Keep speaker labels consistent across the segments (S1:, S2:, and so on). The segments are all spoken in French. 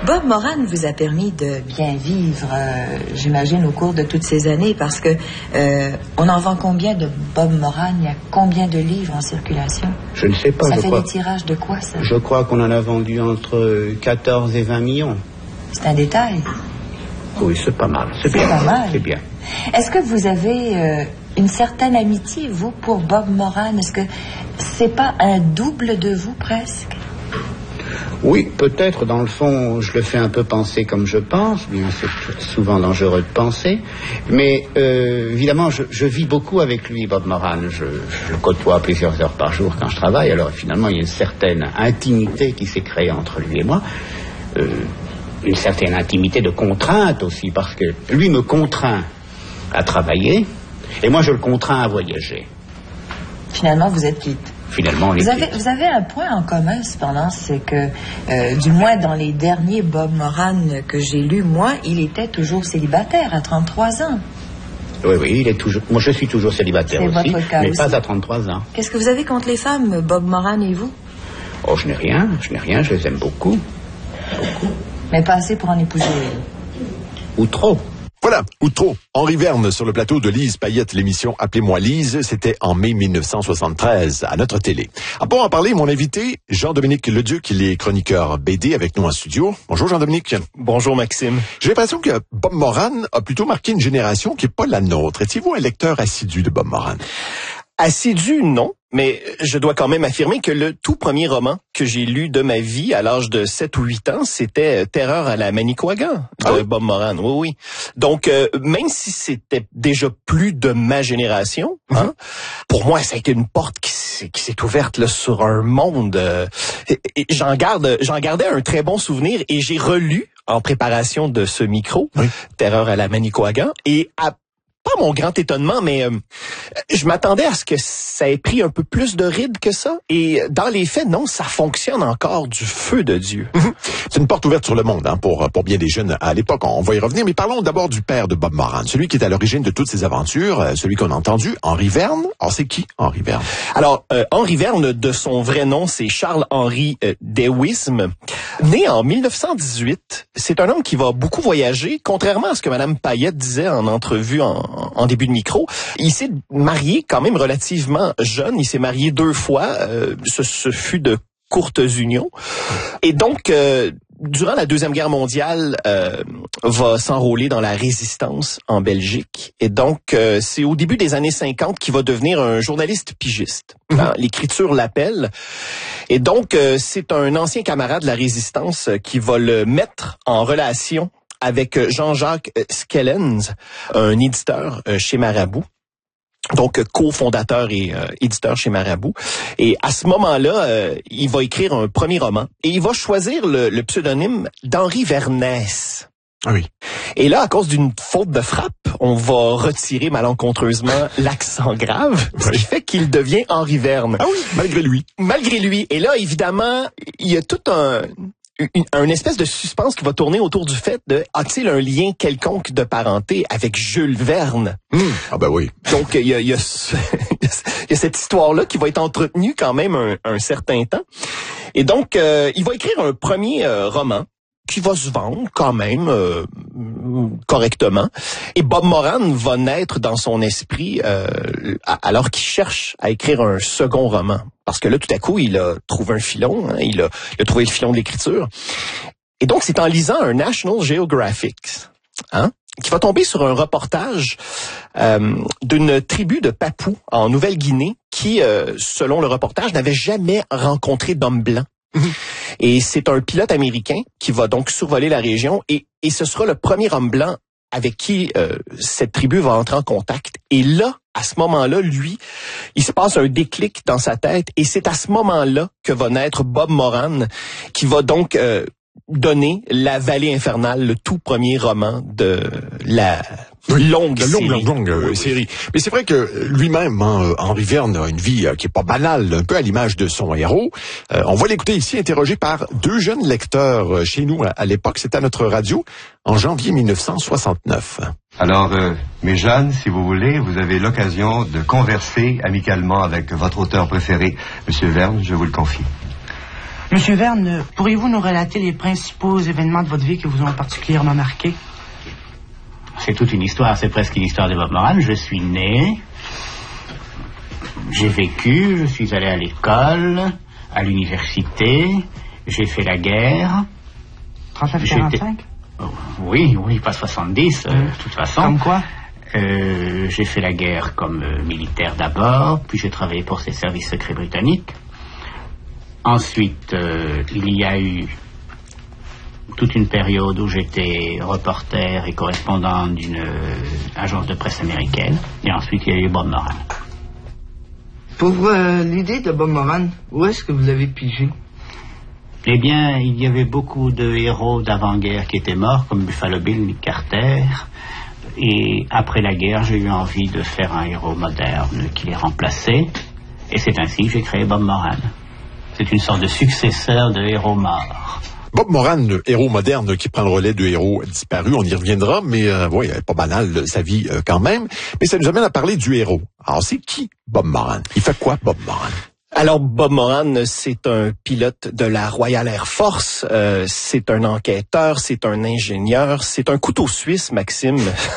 S1: Bob Moran vous a permis de bien vivre, j'imagine, au cours de toutes ces années, parce que on en vend combien de Bob Moran? Il y a combien de livres en circulation?
S2: Je ne sais pas.
S1: Ça fait des tirages de quoi, ça?
S2: Je crois qu'on en a vendu entre 14 et 20 millions.
S1: C'est un détail.
S2: Oui, c'est pas mal.
S1: C'est pas mal.
S2: C'est bien.
S1: Est-ce que vous avez une certaine amitié, vous, pour Bob Moran? Est-ce que c'est pas un double de vous, presque?
S2: Oui, peut-être, dans le fond, je le fais un peu penser comme je pense, bien c'est souvent dangereux de penser, mais évidemment, je vis beaucoup avec lui, Bob Moran. Je le côtoie plusieurs heures par jour quand je travaille, alors finalement, il y a une certaine intimité qui s'est créée entre lui et moi, une certaine intimité de contrainte aussi, parce que lui me contraint à travailler, et moi je le contrains à voyager.
S1: Finalement, vous êtes quitte.
S2: Finalement, on est quitte.
S1: Vous avez un point en commun, cependant, c'est que, du moins dans les derniers Bob Moran que j'ai lus, moi, il était toujours célibataire à 33 ans.
S2: Oui, il est toujours... Moi, je suis toujours célibataire aussi, mais
S1: aussi.
S2: pas à 33 ans.
S1: Qu'est-ce que vous avez contre les femmes, Bob Moran et vous?
S2: Oh, je n'ai rien, je les aime beaucoup.
S1: Mais pas assez pour en épouser.
S2: Ou trop.
S3: Voilà, ou trop. Henri Verne sur le plateau de Lise Payette, l'émission Appelez-moi Lise, c'était en mai 1973 à notre télé. Pour en parler, mon invité, Jean-Dominique Leduc, il est chroniqueur BD avec nous en studio. Bonjour Jean-Dominique.
S4: Bonjour Maxime.
S3: J'ai l'impression que Bob Moran a plutôt marqué une génération qui n'est pas la nôtre. Étiez-vous un lecteur assidu de Bob Moran?
S4: Assidu, non, mais je dois quand même affirmer que le tout premier roman que j'ai lu de ma vie à l'âge de 7 ou 8 ans, c'était Terreur à la Manicouagan de Bob Moran. Oui. Donc, même si c'était déjà plus de ma génération, pour moi, ça a été une porte qui s'est ouverte là, sur un monde. Et j'en gardais un très bon souvenir et j'ai relu en préparation de ce micro, Terreur à la Manicouagan, et pas mon grand étonnement, mais je m'attendais à ce que ça ait pris un peu plus de rides que ça. Et dans les faits, non, ça fonctionne encore du feu de Dieu.
S3: C'est une porte ouverte sur le monde pour bien des jeunes à l'époque. On va y revenir, mais parlons d'abord du père de Bob Moran, celui qui est à l'origine de toutes ces aventures, celui qu'on a entendu, Henri Verne. Alors, c'est qui, Henri Verne?
S4: Alors, Henri Verne, de son vrai nom, c'est Charles-Henri Dewisme. Né en 1918, c'est un homme qui va beaucoup voyager, contrairement à ce que Mme Payette disait en entrevue en début de micro. Il s'est marié quand même relativement jeune. Il s'est marié 2 fois. Ce fut de courtes unions. Et donc, durant la Deuxième Guerre mondiale, va s'enrôler dans la résistance en Belgique. Et donc, c'est au début des années 50 qu'il va devenir un journaliste pigiste. L'écriture l'appelle. Et donc, c'est un ancien camarade de la résistance qui va le mettre en relation avec Jean-Jacques Skellens, un éditeur chez Marabout. Donc, cofondateur et éditeur chez Marabout. Et à ce moment-là, il va écrire un premier roman. Et il va choisir le pseudonyme d'Henri Vernès.
S3: Ah oui.
S4: Et là, à cause d'une faute de frappe, on va retirer malencontreusement l'accent grave, ce qui fait qu'il devient Henri Verne.
S3: Ah oui, malgré lui.
S4: Malgré lui. Et là, évidemment, il y a tout un espèce de suspense qui va tourner autour du fait de a-t-il un lien quelconque de parenté avec Jules Verne?
S3: Ah ben oui.
S4: Donc il y a cette histoire-là qui va être entretenue quand même un certain temps. Et donc il va écrire un premier roman qui va se vendre quand même correctement. Et Bob Moran va naître dans son esprit alors qu'il cherche à écrire un second roman. Parce que là, tout à coup, il a trouvé un filon, il a trouvé le filon de l'écriture. Et donc, c'est en lisant un National Geographic, qui va tomber sur un reportage d'une tribu de Papous en Nouvelle-Guinée qui, selon le reportage, n'avait jamais rencontré d'homme blanc. Et c'est un pilote américain qui va donc survoler la région et ce sera le premier homme blanc avec qui cette tribu va entrer en contact. Et là, à ce moment-là, lui, il se passe un déclic dans sa tête et c'est à ce moment-là que va naître Bob Moran qui va donc donner La Vallée infernale, le tout premier roman de la longue
S3: série. Mais c'est vrai que lui-même, Henri Verne, a une vie qui est pas banale, un peu à l'image de son héros. On va l'écouter ici, interrogé par 2 jeunes lecteurs chez nous à l'époque. C'était à notre radio en janvier 1969.
S5: Alors, mes jeunes, si vous voulez, vous avez l'occasion de converser amicalement avec votre auteur préféré, Monsieur Verne, je vous le confie.
S6: Monsieur Verne, pourriez-vous nous relater les principaux événements de votre vie qui vous ont particulièrement marqué?
S2: C'est toute une histoire, c'est presque une histoire de Bob Moran. Je suis né, j'ai vécu, je suis allé à l'école, à l'université, j'ai fait la guerre.
S6: 39-45?
S2: Oui, pas 70, de toute façon.
S6: Comme quoi?
S2: J'ai fait la guerre comme militaire d'abord, puis j'ai travaillé pour ces services secrets britanniques. Ensuite, il y a eu toute une période où j'étais reporter et correspondant d'une agence de presse américaine. Et ensuite, il y a eu Bob Moran.
S6: Pour l'idée de Bob Moran, où est-ce que vous l'avez pigé?
S2: Eh bien, il y avait beaucoup de héros d'avant-guerre qui étaient morts, comme Buffalo Bill, Nick Carter. Et après la guerre, j'ai eu envie de faire un héros moderne qui les remplaçait. Et c'est ainsi que j'ai créé Bob Moran. C'est une sorte de successeur de héros morts.
S3: Bob Moran, héros moderne qui prend le relais de héros disparus, on y reviendra, mais oui, pas banal sa vie quand même. Mais ça nous amène à parler du héros. Alors, c'est qui Bob Moran? Il fait quoi, Bob Moran?
S4: Alors, Bob Moran, c'est un pilote de la Royal Air Force, c'est un enquêteur, c'est un ingénieur, c'est un couteau suisse, Maxime.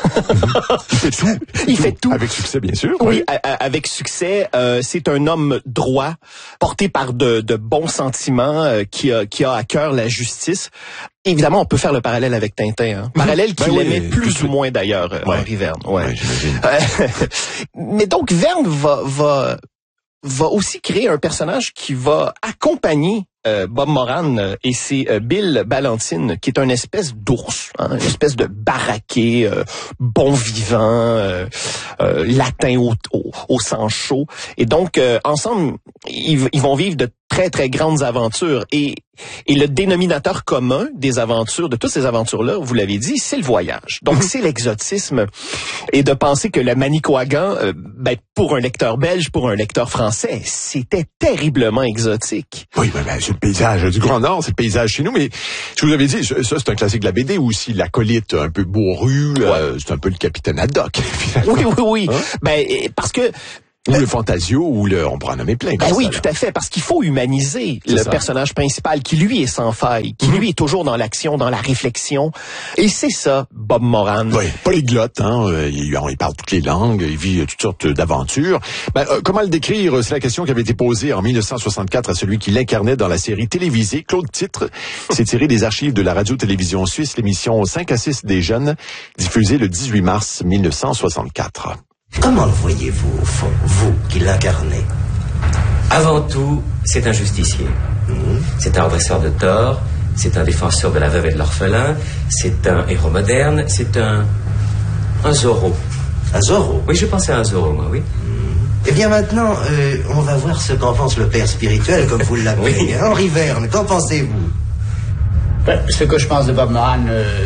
S4: Il fait tout.
S3: Avec succès, bien sûr.
S4: Oui, avec succès. C'est un homme droit, porté par de bons sentiments, qui a à cœur la justice. Évidemment, on peut faire le parallèle avec Tintin. Hein. Parallèle qu'il aimait plus ou moins d'ailleurs, Henri Verne. Ouais, j'imagine. Mais donc, Verne va aussi créer un personnage qui va accompagner Bob Moran et c'est Bill Ballantine, qui est une espèce d'ours, hein, une espèce de baraqué, bon vivant, latin au sang chaud. Et donc, ensemble, ils vont vivre de très, très grandes aventures. Et le dénominateur commun des aventures, de toutes ces aventures-là, vous l'avez dit, c'est le voyage. Donc, c'est l'exotisme. Et de penser que le Manicouagan, pour un lecteur belge, pour un lecteur français, c'était terriblement exotique.
S3: Oui, c'est le paysage du Grand Nord, c'est le paysage chez nous. Mais je vous avais dit, ça, c'est un classique de la BD aussi. L'acolyte un peu bourru, c'est un peu le capitaine Haddock.
S4: Oui. Hein? Parce que...
S3: Ou le Fantasio, on pourra en nommer plein.
S4: Oui, tout à fait, parce qu'il faut humaniser le personnage principal qui, lui, est sans faille, qui, lui, est toujours dans l'action, dans la réflexion. Et c'est ça, Bob Moran.
S3: Oui, polyglotte, hein. Il parle toutes les langues, il vit toutes sortes d'aventures. Comment le décrire? C'est la question qui avait été posée en 1964 à celui qui l'incarnait dans la série télévisée Claude Titre. C'est tiré des archives de la radio-télévision suisse, l'émission 5 à 6 des jeunes, diffusée le 18 mars 1964.
S7: Comment le voyez-vous, au fond, vous qui l'incarnez?
S8: Avant tout, c'est un justicier. C'est un redresseur de tort, c'est un défenseur de la veuve et de l'orphelin, c'est un héros moderne, c'est un Zorro.
S7: Un Zorro?
S8: Oui, je pensais à un Zorro, moi, oui.
S7: Eh bien maintenant, on va voir ce qu'en pense le père spirituel, comme vous l'appelez. Oui. Henri Verne, qu'en pensez-vous?
S2: Ce que je pense de Bob Moran...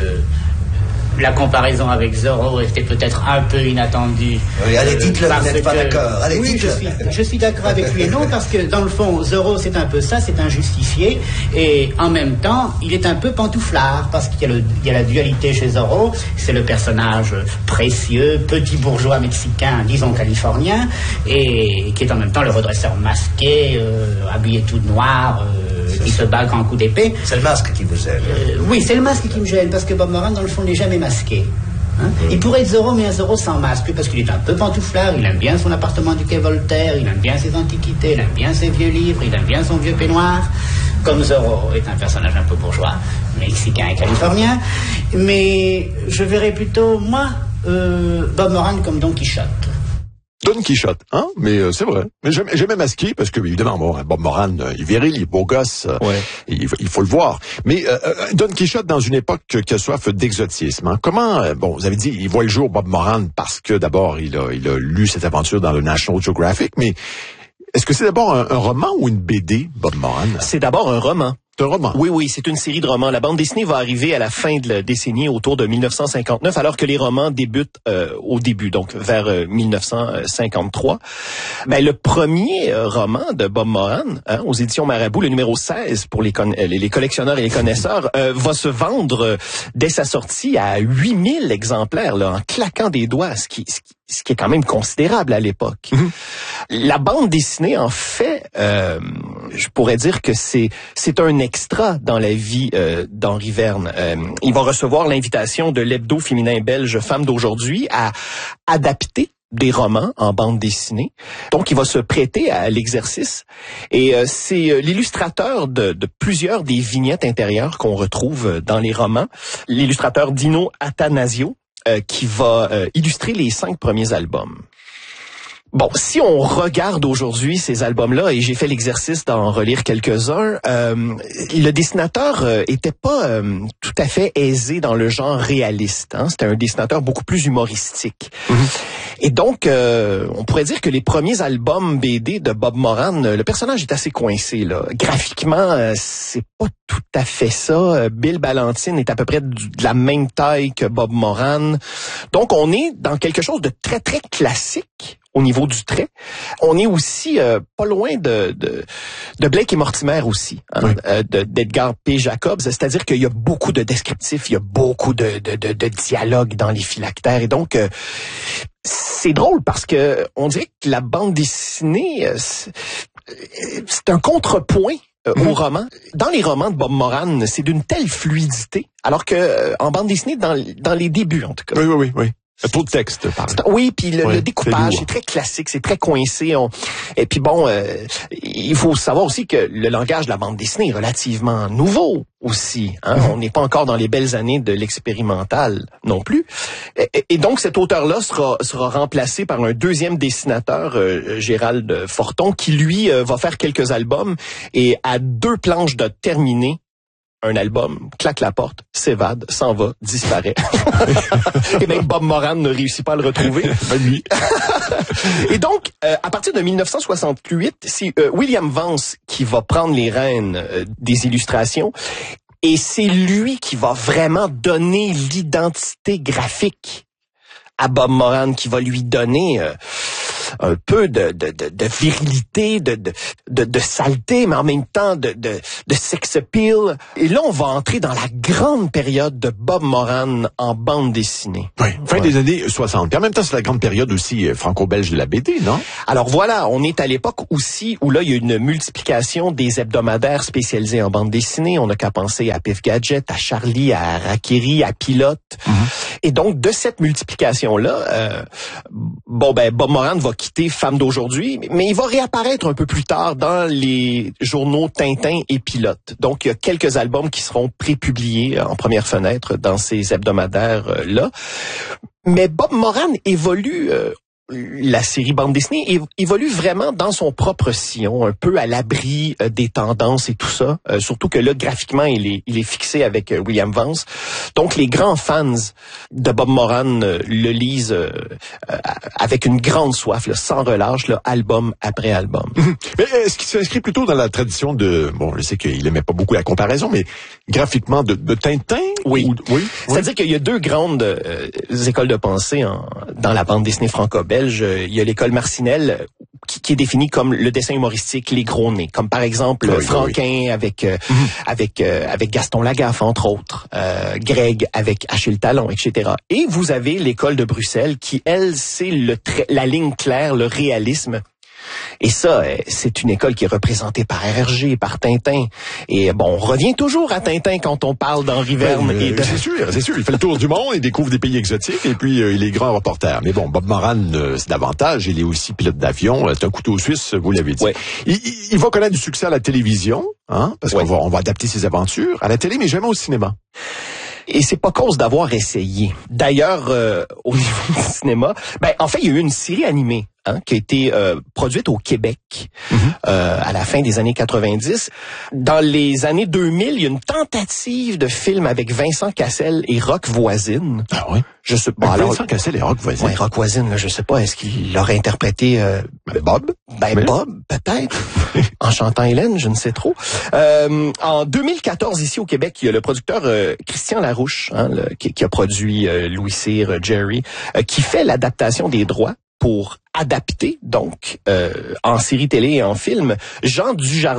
S2: La comparaison avec Zorro était peut-être un peu inattendue.
S7: Oui, allez, dites-le, vous n'êtes pas d'accord. Allez,
S2: oui, je suis d'accord avec lui et non, parce que dans le fond, Zorro, c'est un peu ça, c'est un justicier, et en même temps, il est un peu pantouflard, parce qu'il y a la dualité chez Zorro, c'est le personnage précieux, petit bourgeois mexicain, disons californien, et qui est en même temps le redresseur masqué, habillé tout de noir, qui se bat grand coup d'épée.
S7: C'est le masque qui vous gêne.
S2: Oui, c'est le masque qui me gêne, parce que Bob Moran, dans le fond, n'est jamais masqué. Hein? Il pourrait être Zorro, mais un Zorro sans masque, parce qu'il est un peu pantouflard, il aime bien son appartement du quai Voltaire, il aime bien ses antiquités, il aime bien ses vieux livres, il aime bien son vieux peignoir. Comme Zorro est un personnage un peu bourgeois, mexicain et californien. Mais je verrais plutôt, moi, Bob Moran comme Don Quichotte.
S3: Don Quichotte, hein? Mais c'est vrai. Mais j'aimais masqué parce que évidemment, Bob Moran, il est viril, il est beau gosse, il faut le voir. Mais Don Quichotte dans une époque qui a soif d'exotisme. Hein? Comment, vous avez dit, il voit le jour Bob Moran parce que d'abord il a lu cette aventure dans le National Geographic. Mais est-ce que c'est d'abord un roman ou une BD, Bob Moran?
S4: C'est d'abord un roman.
S3: C'est un roman.
S4: Oui, c'est une série de romans. La bande dessinée va arriver à la fin de la décennie, autour de 1959, alors que les romans débutent au début, donc vers 1953. Le premier roman de Bob Moran, aux éditions Marabout, le numéro 16 pour les collectionneurs et les connaisseurs, va se vendre dès sa sortie à 8000 exemplaires, là, en claquant des doigts, ce ce qui est quand même considérable à l'époque. La bande dessinée, en fait, je pourrais dire que c'est un extra dans la vie d'Henri Verne. Il va recevoir l'invitation de l'hebdo féminin belge Femme d'aujourd'hui à adapter des romans en bande dessinée. Donc, il va se prêter à l'exercice. Et c'est l'illustrateur de plusieurs des vignettes intérieures qu'on retrouve dans les romans. L'illustrateur Dino Attanasio, qui va illustrer les 5 premiers albums. Bon, si on regarde aujourd'hui ces albums-là, et j'ai fait l'exercice d'en relire quelques-uns, le dessinateur était pas tout à fait aisé dans le genre réaliste. Hein? C'était un dessinateur beaucoup plus humoristique. Et donc, on pourrait dire que les premiers albums BD de Bob Moran, le personnage est assez coincé. Là. Graphiquement, c'est pas tout à fait ça. Bill Ballantine est à peu près de la même taille que Bob Moran. Donc, on est dans quelque chose de très, très classique au niveau du trait. On est aussi pas loin de Blake et Mortimer aussi, hein, oui. D'Edgar P. Jacobs. C'est-à-dire qu'il y a beaucoup de descriptifs, il y a beaucoup de dialogues dans les phylactères. Et donc, c'est drôle parce que on dirait que la bande dessinée, c'est un contrepoint au roman. Dans les romans de Bob Moran, c'est d'une telle fluidité, alors que en bande dessinée, dans les débuts en tout cas.
S3: Oui. Trop de texte,
S4: oui, puis le découpage est très classique, c'est très coincé. Et puis bon, il faut savoir aussi que le langage de la bande dessinée est relativement nouveau aussi. Hein? On n'est pas encore dans les belles années de l'expérimental non plus. Et donc cet auteur-là sera remplacé par un deuxième dessinateur, Gérald Forton, qui lui va faire quelques albums et à 2 planches de terminer un album, claque la porte, s'évade, s'en va, disparaît. Et même Bob Moran ne réussit pas à le retrouver.
S3: Lui.
S4: Et donc, à partir de 1968, c'est William Vance qui va prendre les rênes des illustrations. Et c'est lui qui va vraiment donner l'identité graphique à Bob Moran, qui va lui donner un peu de virilité, de saleté, mais en même temps de sex appeal. Et là, on va entrer dans la grande période de Bob Moran en bande dessinée.
S3: Oui, fin des années 60. Puis en même temps, c'est la grande période aussi franco-belge de la BD, non?
S4: Alors voilà, on est à l'époque aussi où là, il y a une multiplication des hebdomadaires spécialisés en bande dessinée. On n'a qu'à penser à Pif Gadget, à Charlie, à Rakiri, à Pilote. Et donc, de cette multiplication-là, Bob Moran va quitter Femme d'aujourd'hui, mais il va réapparaître un peu plus tard dans les journaux Tintin et Pilote. Donc, il y a quelques albums qui seront prépubliés en première fenêtre dans ces hebdomadaires-là. Mais Bob Moran évolue... la série bande dessinée évolue vraiment dans son propre sillon, un peu à l'abri des tendances et tout ça. Surtout que là, graphiquement, il est fixé avec William Vance. Donc, les grands fans de Bob Moran le lisent avec une grande soif, là, sans relâche, là, album après album.
S3: Mais est-ce qu'il s'inscrit plutôt dans la tradition de... Bon, je sais qu'il aimait pas beaucoup la comparaison, mais graphiquement de Tintin?
S4: Oui. C'est-à-dire qu'il y a 2 grandes écoles de pensée dans la bande dessinée franco-belge. Il y a l'école Marcinelle qui est définie comme le dessin humoristique, les gros nez, comme par exemple Franquin avec Gaston Lagaffe entre autres, Greg avec Achille Talon, etc. Et vous avez l'école de Bruxelles qui, elle, c'est la ligne claire, le réalisme. Et ça, c'est une école qui est représentée par RRG, par Tintin. Et bon, on revient toujours à Tintin quand on parle d'Henri Verne.
S3: C'est sûr. Il fait le tour du monde, il découvre des pays exotiques et puis il est grand reporter. Mais bon, Bob Moran, c'est davantage. Il est aussi pilote d'avion. C'est un couteau suisse, vous l'avez dit. Ouais. Il va connaître du succès à la télévision, hein, parce qu'on va adapter ses aventures à la télé, mais jamais au cinéma.
S4: Et c'est pas cause d'avoir essayé. D'ailleurs, au niveau du cinéma, en fait, il y a eu une série animée qui a été produite au Québec à la fin des années 90. Dans les années 2000, il y a une tentative de film avec Vincent Cassel et Roch Voisine.
S3: Ah oui?
S4: Je sais pas.
S3: Vincent Cassel et Roch Voisine.
S4: Ouais, Roch Voisine, là, je sais pas, est-ce qu'il l'aurait interprété
S3: Bob?
S4: Bob, peut-être. En chantant Hélène, je ne sais trop. En 2014, ici au Québec, il y a le producteur Christian Larouche, qui a produit Louis Cyr, Jerry, qui fait l'adaptation des droits pour adapter, donc, en série télé et en film, Jean Dujardin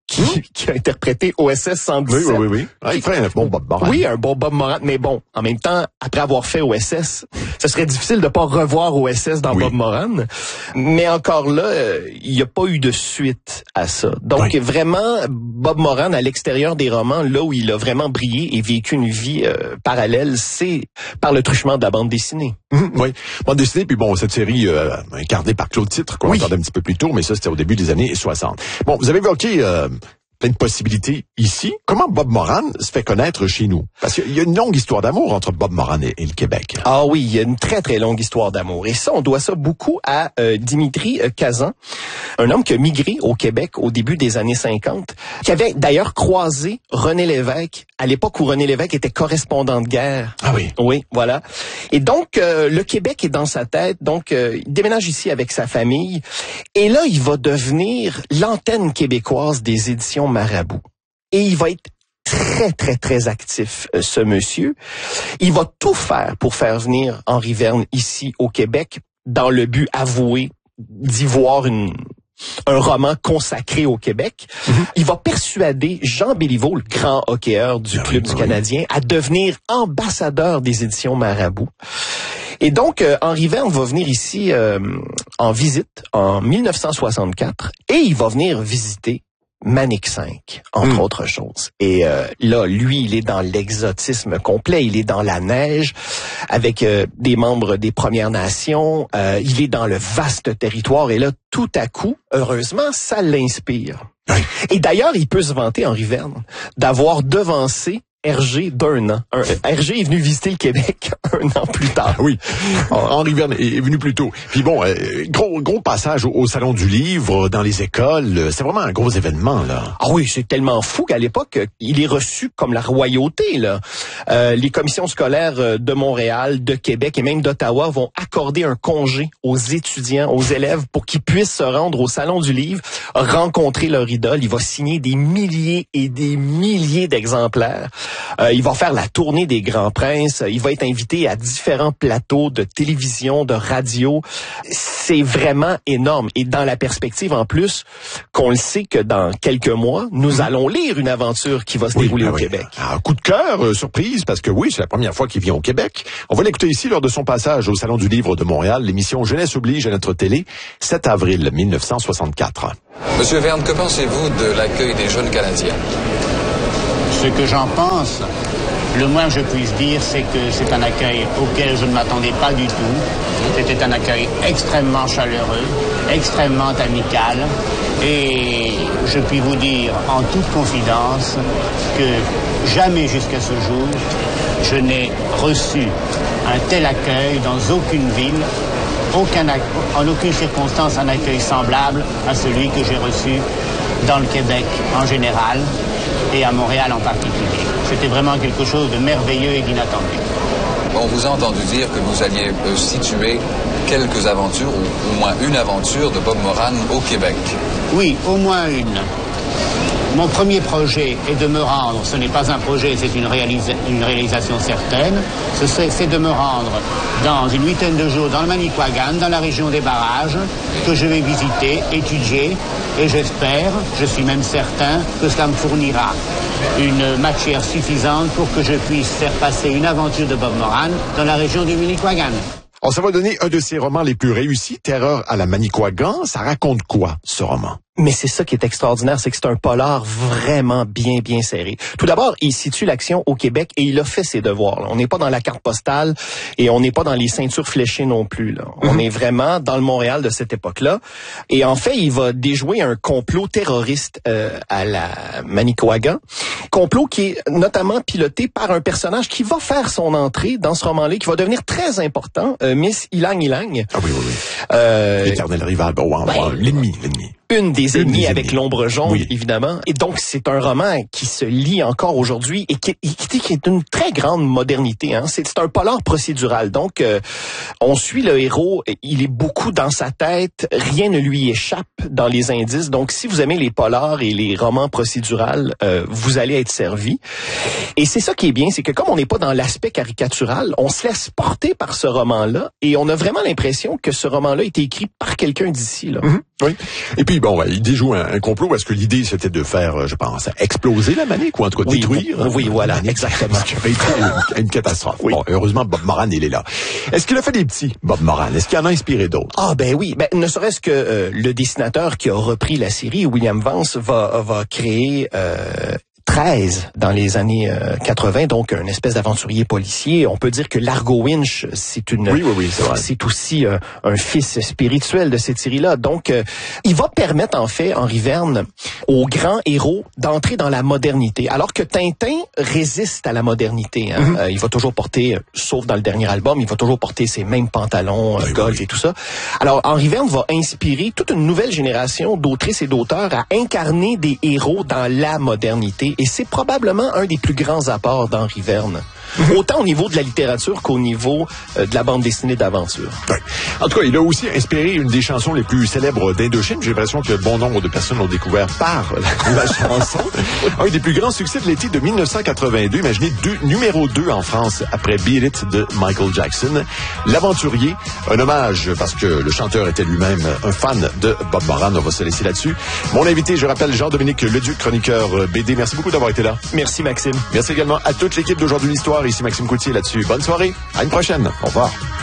S4: qui a interprété OSS 117.
S3: Oui. Ah, il ferait un bon Bob Moran.
S4: Oui, un bon Bob Moran, mais bon, en même temps, après avoir fait OSS, ce serait difficile de pas revoir OSS dans Bob Moran. Mais encore là, il n'y a pas eu de suite à ça. Donc vraiment, Bob Moran, à l'extérieur des romans, là où il a vraiment brillé et vécu une vie parallèle, c'est par le truchement de la bande dessinée.
S3: Oui, bande dessinée, puis bon, cette série incarnée par Claude Titre, qu'on entendait un petit peu plus tôt, mais ça, c'était au début des années 60. Bon, vous avez évoqué plein de possibilités ici. Comment Bob Moran se fait connaître chez nous? Parce qu'il y a une longue histoire d'amour entre Bob Moran et le Québec.
S4: Ah oui, il y a une très, très longue histoire d'amour. Et ça, on doit ça beaucoup à Dimitri Kazan, un homme qui a migré au Québec au début des années 50, qui avait d'ailleurs croisé René Lévesque à l'époque où René Lévesque était correspondant de guerre.
S3: Ah oui?
S4: Oui, voilà. Et donc, le Québec est dans sa tête. Donc, il déménage ici avec sa famille. Et là, il va devenir l'antenne québécoise des éditions Marabout. Et il va être très, très, très actif, ce monsieur. Il va tout faire pour faire venir Henri Verne ici au Québec dans le but avoué d'y voir un roman consacré au Québec. Il va persuader Jean Béliveau, le grand hockeyeur du Club du Canadien, à devenir ambassadeur des éditions Marabout. Et donc, Henri Verne va venir ici en visite en 1964 et il va venir visiter Manic 5, entre autres choses. Et là, lui, il est dans l'exotisme complet. Il est dans la neige avec des membres des Premières Nations. Il est dans le vaste territoire. Et là, tout à coup, heureusement, ça l'inspire. Et d'ailleurs, il peut se vanter, Henri Verne, d'avoir devancé Hergé d'1 an. Hergé est venu visiter le Québec 1 an plus tard.
S3: Oui, Henri Verne est venu plus tôt. Puis bon, gros passage au Salon du Livre, dans les écoles. C'est vraiment un gros événement, là.
S4: Ah oui, c'est tellement fou qu'à l'époque, il est reçu comme la royauté, là. Les commissions scolaires de Montréal, de Québec et même d'Ottawa vont accorder un congé aux étudiants, aux élèves, pour qu'ils puissent se rendre au Salon du Livre, rencontrer leur idole. Il va signer des milliers et des milliers d'exemplaires. Il va faire la tournée des Grands Princes. Il va être invité à différents plateaux de télévision, de radio. C'est vraiment énorme. Et dans la perspective, en plus, qu'on le sait que dans quelques mois, nous allons lire une aventure qui va se dérouler au Québec.
S3: Un coup de cœur, surprise, parce que oui, c'est la première fois qu'il vient au Québec. On va l'écouter ici lors de son passage au Salon du Livre de Montréal, l'émission Jeunesse oblige à notre télé, 7 avril 1964.
S9: Monsieur Verne, que pensez-vous de l'accueil des jeunes Canadiens?
S10: Ce que j'en pense, le moins que je puisse dire, c'est que c'est un accueil auquel je ne m'attendais pas du tout. C'était un accueil extrêmement chaleureux, extrêmement amical. Et je puis vous dire en toute confidence que jamais jusqu'à ce jour, je n'ai reçu un tel accueil dans aucune ville, en aucune circonstance un accueil semblable à celui que j'ai reçu dans le Québec en général et à Montréal en particulier. C'était vraiment quelque chose de merveilleux et d'inattendu.
S9: On vous a entendu dire que vous alliez situer quelques aventures, ou au moins une aventure de Bob Moran au Québec.
S10: Oui, au moins une. Mon premier projet est de me rendre, ce n'est pas un projet, c'est une réalisation certaine, c'est de me rendre dans une 8aine de jours dans le Manicouagan, dans la région des barrages, que je vais visiter, étudier, et j'espère, je suis même certain, que cela me fournira une matière suffisante pour que je puisse faire passer une aventure de Bob Moran dans la région du Manicouagan.
S3: Alors, ça va donner un de ses romans les plus réussis, Terreur à la Manicouagan. Ça raconte quoi, ce roman?
S4: Mais c'est ça qui est extraordinaire, c'est que c'est un polar vraiment bien serré. Tout d'abord, il situe l'action au Québec et il a fait ses devoirs. Là. On n'est pas dans la carte postale et on n'est pas dans les ceintures fléchées non plus. Là. On est vraiment dans le Montréal de cette époque-là. Et en fait, il va déjouer un complot terroriste à la Manicouagan. Complot qui est notamment piloté par un personnage qui va faire son entrée dans ce roman-là, qui va devenir très important, Miss Ilang Ilang.
S3: Ah oui. L'éternel rival, l'ennemi.
S4: Une des ennemies avec l'ombre jaune, évidemment. Et donc, c'est un roman qui se lit encore aujourd'hui et qui est d'une très grande modernité. Hein. C'est un polar procédural. Donc, on suit le héros. Il est beaucoup dans sa tête. Rien ne lui échappe dans les indices. Donc, si vous aimez les polars et les romans procédurals, vous allez être servi. Et c'est ça qui est bien, c'est que comme on n'est pas dans l'aspect caricatural, on se laisse porter par ce roman-là et on a vraiment l'impression que ce roman-là a été écrit par quelqu'un d'ici. Là.
S3: Oui. Et puis, Puis bon, il déjoue un complot parce que l'idée c'était de faire, je pense, exploser la Manic ou en tout cas détruire.
S4: Oui, voilà, exactement.
S3: Ce qui aurait été une catastrophe. Oui. Bon, heureusement Bob Moran il est là. Est-ce qu'il a fait des petits, Bob Moran? Est-ce qu'il en a inspiré d'autres?
S4: Ah ben oui, ne serait-ce que le dessinateur qui a repris la série, William Vance, va créer 13 dans les années 80, donc une espèce d'aventurier policier. On peut dire que Largo Winch, c'est c'est aussi un fils spirituel de cette série-là. Donc, il va permettre en fait, Henri Verne, aux grands héros d'entrer dans la modernité, alors que Tintin résiste à la modernité. Hein. Il va toujours porter, sauf dans le dernier album, il va toujours porter ses mêmes pantalons golf et tout ça. Alors, Henri Verne va inspirer toute une nouvelle génération d'autrices et d'auteurs à incarner des héros dans la modernité. Et c'est probablement un des plus grands apports d'Henri Verne. Autant au niveau de la littérature qu'au niveau de la bande dessinée d'aventure.
S3: Oui. En tout cas, il a aussi inspiré une des chansons les plus célèbres d'Indochine. J'ai l'impression que bon nombre de personnes l'ont découvert par la chanson. Un des plus grands succès de l'été de 1982. Imaginez numéro 2 en France après Beat It de Michael Jackson. L'Aventurier, un hommage parce que le chanteur était lui-même un fan de Bob Moran. On va se laisser là-dessus. Mon invité, je rappelle, Jean-Dominique Leduc, chroniqueur BD. Merci beaucoup d'avoir été là.
S4: Merci Maxime.
S3: Merci également à toute l'équipe d'Aujourd'hui l'Histoire. Ici Maxime Coutier là-dessus. Bonne soirée. À une prochaine. Au revoir.